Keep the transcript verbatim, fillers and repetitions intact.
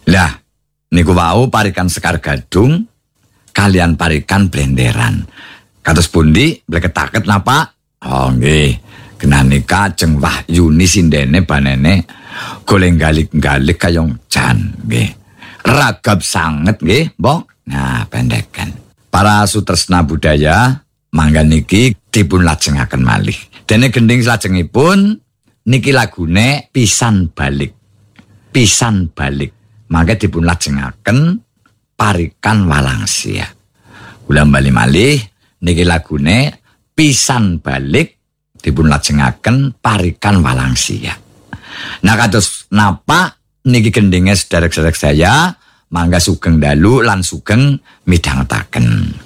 Lah, niku wau parikan Sekar Gadung kalian parikan blenderan. Kados pundi bleketaket napa? Oh nggih, genane Kajeng Wahyuni sindene banene goleng galik-galik kayong jan nggih. Ragab sanget nggih, Mbok. Nah, pendekan. Para sutresna budaya mangga niki dipun lajengaken malih. Dene gending salajengipun niki lagune Pisan Balik. Pisan Balik. Mangga dipun lajengaken Parikan Walangsia. Kula bali malih niki lagune Pisan Balik dipun lajengaken Parikan Walangsia. Nah kados napa niki gendinge sederek-sederek saya mangga sugeng dalu lan sugeng midhangetaken.